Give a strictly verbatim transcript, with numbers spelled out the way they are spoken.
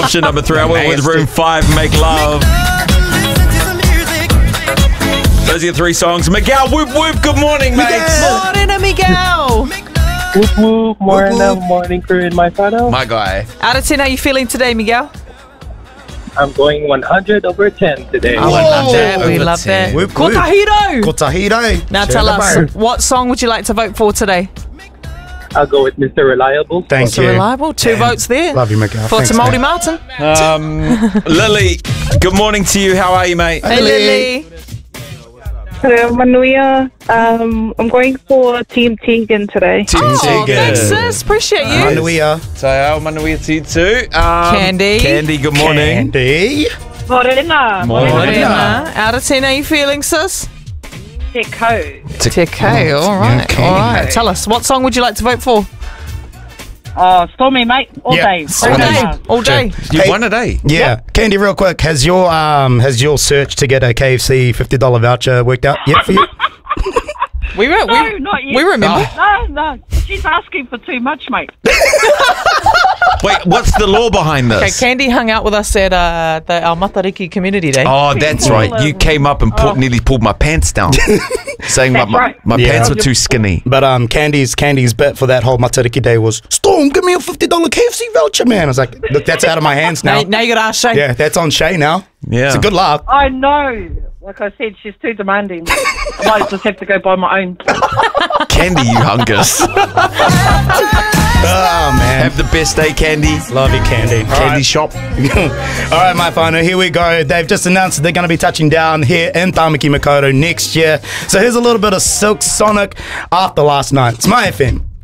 option number three. I went with room five, Make Love. Those are your three songs. Miguel, whoop whoop, good morning, mates. Morning, Miguel. Whoop whoop, morning, morning crew in my photo. My guy. Out of ten, how are you feeling today, Miguel? I'm going one hundred over ten today. Oh, we love that. We love that. Whoop, whoop. Kotahiro. Kotahiro. Now Share tell the us, bar. what song would you like to vote for today? I'll go with Mister Reliable. Thank Mister you. Reliable. Two Yeah. votes there. Love you, Miguel. For Thanks, Tamaldi mate. Martin. Um, Lily, good morning to you. How are you, mate? Hey, Lily. Hello, Manuia. Um, I'm going for Team Tegan today. Team Oh, Tegan. thanks, sis. Appreciate you. Manuia. So, how Manuia to you too? Um, Candy. Candy, good morning. Candy. Morena. Morena. Morena. Out of ten, how are you feeling, sis? Teco. Okay, all right. Okay. All right. Tell us, what song would you like to vote for? Oh, Stormy, mate. All Yeah. day. All Stormy. day. All day. You Hey. won a day. Yeah. Candy, real quick, has your um has your search to get a K F C fifty dollar voucher worked out yet for you? We were. No, We, not yet. we remember. No, no. She's asking for too much, mate. Wait, what's the law behind Okay, this? Candy hung out with us at uh, the our Matariki Community Day. Oh, that's right. You came up and pulled, nearly pulled my pants down, saying my, That's my, right. my Yeah. pants were too skinny. But um, Candy's Candy's bet for that whole Matariki day was, Storm, give me a fifty dollar K F C voucher, man. I was like, look, that's out of my hands now. now, now you got to ask Shay. Yeah, that's on Shay now. Yeah. So good luck. I know. Like I said, she's too demanding. I might just have to go buy my own. Candy, you hungus. Oh, man. Have the best day, Candy. Love you, Candy. All Candy right. shop. All right, my whānau, here we go. They've just announced that they're going to be touching down here in Tamaki Makaurau next year. So here's a little bit of Silk Sonic after last night. It's my F M.